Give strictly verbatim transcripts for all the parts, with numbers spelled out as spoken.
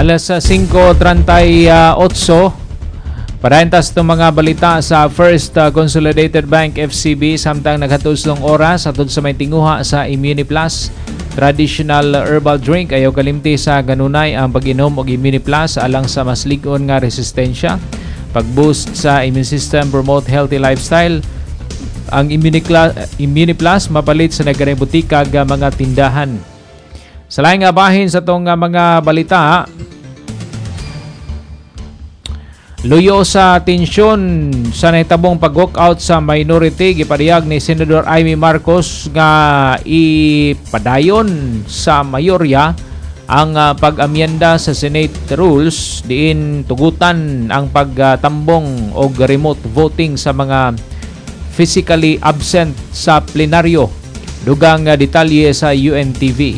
Alas uh, singko trentay otso. Padayon itong mga balita sa First uh, Consolidated Bank F C B samtang naghatulong oras atod sa may tinguha sa Immuniplus. Traditional herbal drink ayaw kalimti sa ganunay ang pag-inom og Immuniplus alang sa mas lig-on nga resistensya. Pag-boost sa immune system, promote healthy lifestyle. Ang Immuniplus mapalit sa nagkanang butika ga mga tindahan. Sa laing nga bahin sa itong uh, mga balita, luyo sa tensyon sa nahitabong pag-walkout sa minority gipadiyag ni Senador Amy Marcos nga ipadayon sa mayorya ang uh, pag-amyenda sa Senate rules diin tugutan ang pagtambong uh, o remote voting sa mga physically absent sa plenaryo. Dugang uh, detalye sa U N T V.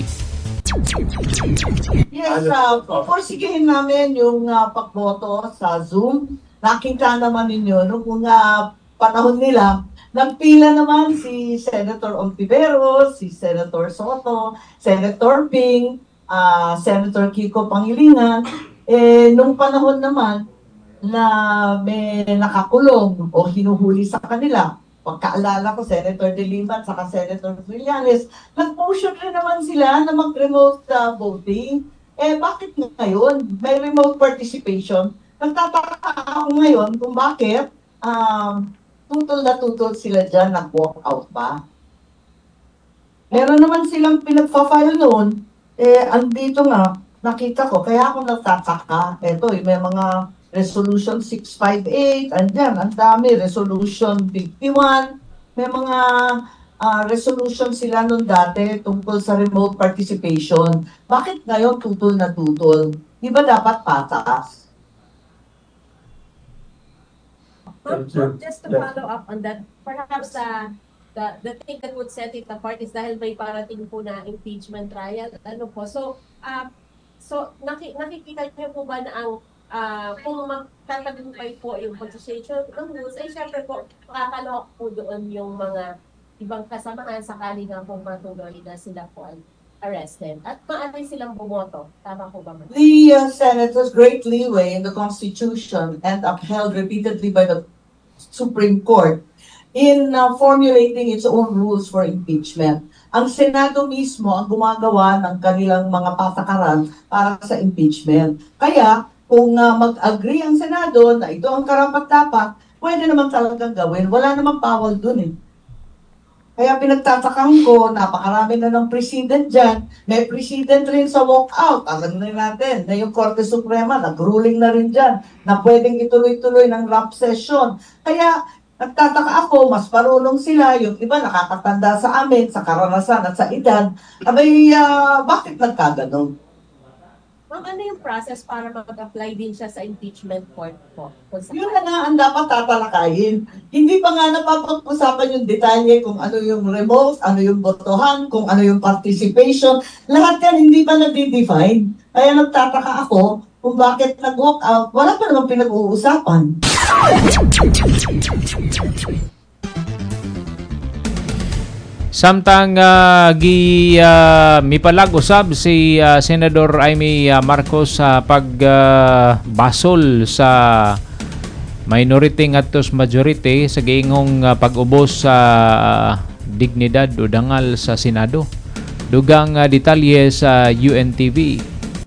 Yes, uh, pupursigihin namin yung uh, pagboto sa Zoom. Nakita naman ninyo, nung uh, panahon nila, nagpila naman si Senator Ontiveros, si Senator Soto, Senator Ping, uh, Senator Kiko Pangilinan. Eh, nung panahon naman na may nakakulong o hinuhuli sa kanila, pagkaalala ko, Senator De Lima at saka Senator Trillanes, nag-motion rin naman sila na mag-remote uh, voting. Eh, bakit ngayon may remote participation? Nagtataka ako ngayon kung bakit um, tutol na tutol sila dyan, nag-walk out ba? Meron naman silang pinagpa-file noon, eh, andito nga, nakita ko, kaya ako nagtataka. Eto, eh, may mga Resolution six fifty-eight, andyan, ang dami. Resolution fifty-one, may mga uh, resolution sila nun dati tungkol sa remote participation. Bakit ngayon tutol na tutol? Di ba dapat patas? Ma'am, just to follow up on that, perhaps uh, the, the thing that would set it apart is dahil may parating po na impeachment trial. Ano po? So, uh, so naki, nakikita niyo po ba na ang Uh, kung magtatagumpay po yung pag-station ng rules, ay syempre po, makakalok po doon yung mga ibang kasamaan sakali nga po matuloy na sila po ay arrested. At maaari silang bumoto. Tama po ba? The uh, Senate has great leeway in the Constitution and upheld repeatedly by the Supreme Court in uh, formulating its own rules for impeachment. Ang Senado mismo ang gumagawa ng kanilang mga patakaran para sa impeachment. Kaya, kung uh, mag-agree ang Senado na ito ang karapat-dapat, pwede naman talagang gawin. Wala namang bawal dun eh. Kaya pinagtatakang ko, napakarami na ng president dyan. May president rin sa walkout. Alam na natin na yung Korte Suprema, nag-ruling na rin dyan na pwedeng ituloy-tuloy ng ramp session. Kaya nagtataka ako, mas parulong sila. Yung iba nakakatanda sa amin, sa karanasan at sa edad. Abay, uh, bakit nagkaganon? Ma'am, ano yung process para mag-apply din siya sa impeachment court po? Yun na nga ang dapat tatalakayin. Hindi pa nga napapag-usapan yung detalye kung ano yung remote, ano yung botohan, kung ano yung participation. Lahat yan hindi pa na-define. Kaya nagtataka ako kung bakit nag-walk out. Wala pa naman pinag-uusapan. Samtang uh, gi uh, mipalag-usab si uh, Senador Amy uh, Marcos sa uh, pagbasol uh, sa minority ngadtos majority sa giingong uh, pag-ubos sa uh, dignidad o dangal sa Senado. Dugang uh, detalye sa U N T V.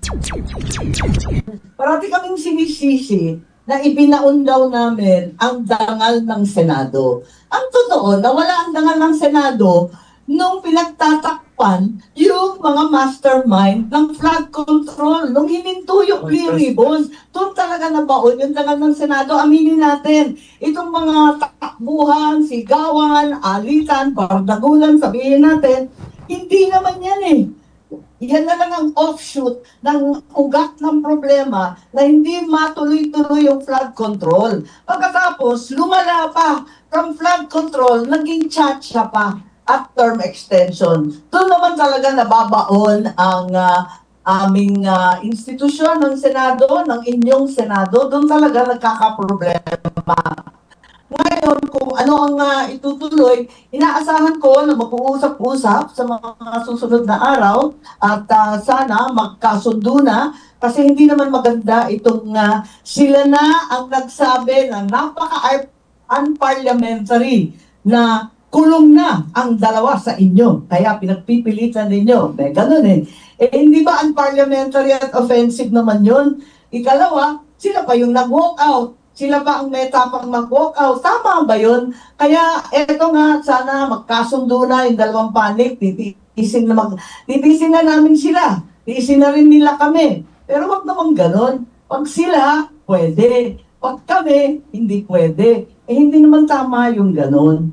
Parati kaming sinisisi na ibinaon daw namin ang dangal ng Senado. Ang totoo, nawala ang dangal ng Senado nung pinagtatakpan yung mga mastermind ng flood control, nung hininto yung clear ribbons. Doon talaga nabaon yung dangal ng Senado. Aminin natin, itong mga takbuhan, sigawan, alitan, bardagulan, sabihin natin, hindi naman yan eh. Yan na lang ang offshoot ng ugat ng problema na hindi matuloy-tuloy yung flood control. Pagkatapos, lumala pa from flood control, naging tsa-tsa pa at term extension. Doon naman talaga nababaon ang uh, aming uh, institusyon ng Senado, ng inyong Senado. Doon talaga nagkakaproblema. Ngayon, ngayon kung ano ang uh, itutuloy, inaasahan ko na mag-uusap-usap sa mga susunod na araw at uh, sana magkasundo na kasi hindi naman maganda itong uh, sila na ang nagsabi na napaka-unparliamentary na kulong na ang dalawa sa inyo. Kaya pinagpipilitan ninyo. May ganun eh. Eh hindi ba unparliamentary at offensive naman yun? Ikalawa, sila pa yung nag-walk out. Sila pa ang may tapang mag-walk out. Tama ba yun? Kaya eto nga, sana magkasundo na yung dalawang panig. Titiisin na, mag, titiisin na namin sila. Titiisin na rin nila kami. Pero wag naman ganun. Pag sila, pwede. Pag kami, hindi pwede. Eh hindi naman tama yung ganun.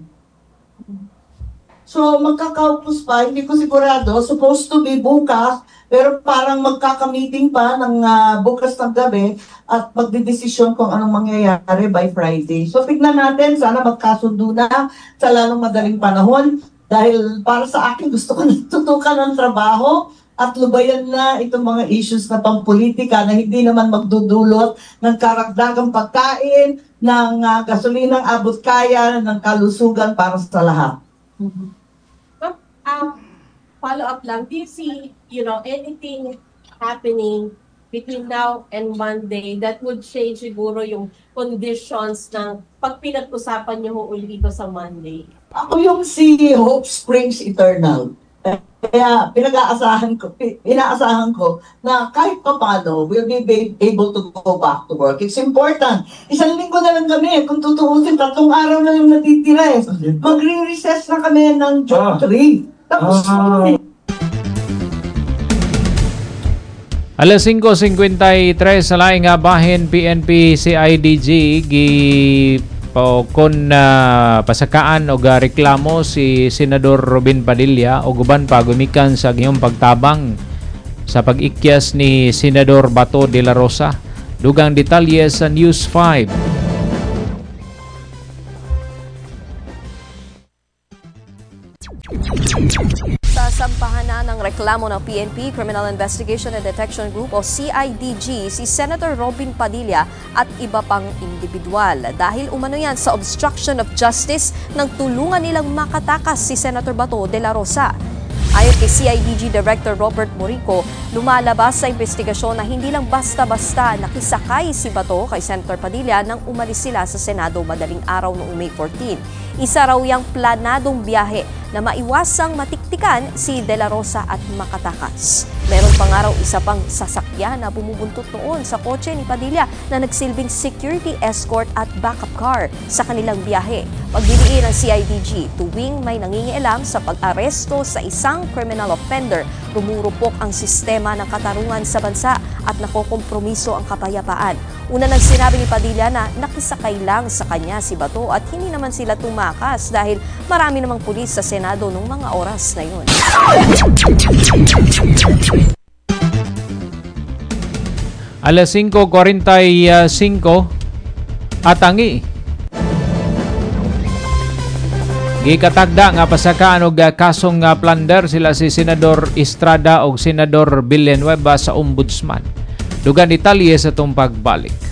So magkakaupos pa, hindi ko sigurado. Supposed to be bukas. Pero parang magkakamiting pa ng uh, bukas ng gabi at magdidesisyon kung anong mangyayari by Friday. So tignan natin, sana magkasundo na sa lalong madaling panahon dahil para sa akin gusto ko natutukan ng trabaho at lubayan na itong mga issues na pampolitika na hindi naman magdudulot ng karagdagang pagkain, ng uh, gasolinang abot kaya, ng kalusugan para sa lahat. Mm-hmm. Um, follow-up lang, do you see, you know, anything happening between now and Monday that would change siguro yung conditions ng pag pinag-usapan niyo ho ulit dito sa Monday? Ako yung si Hope Springs Eternal. Kaya pinag-aasahan ko, inaasahan ko na kahit pa paano, we'll be able to go back to work. It's important. Isang linggo na lang kami. Kung tutuusin, tatlong araw na yung natitira eh. Magre-recess na kami ng June three. Tapos Ah. Alas singko singkwentaytres sa laing nga bahin P N P C I D G gi po kon uh, pasakaan o ga reklamo si Senador Robin Padilla o guban pa gumikan sa gayong pagtabang sa pag-ikyas ni Senador Bato de la Rosa. Dugang detalye sa News five. Sasampahan na ng reklamo ng P N P, Criminal Investigation and Detection Group o C I D G si Senator Robin Padilla at iba pang individual dahil umano yan sa obstruction of justice nang tulungan nilang makatakas si Senator Bato de la Rosa. Ayon kay C I D G Director Robert Morico, lumalabas sa investigasyon na hindi lang basta-basta nakisakay si Bato kay Senator Padilla nang umalis sila sa Senado madaling araw noong May fourteen. Isa raw yang planadong biyahe na maiwasang matiktikan si De La Rosa at makatakas. Meron pa nga raw isa pang sasakyan na bumubuntot noon sa kotse ni Padilla na nagsilbing security escort at backup car sa kanilang biyahe. Pagdiriin ng C I D G, tuwing may nangingialam sa pag-aresto sa isang criminal offender, rumurupok ang sistema ng katarungan sa bansa at nakokompromiso ang kapayapaan. Una nang sinabi ni Padilla na nakisakay lang sa kanya si Bato at hindi naman sila tumakas dahil marami namang pulis sa Senado nung mga oras na yun. Alas singko kuwarentaysinko atangi. Gikatagda nga pasakaan og kasong nga plunder sila si Senador Estrada o Senador Villanueva sa Ombudsman. Dugan detalye sa itong pagbalik.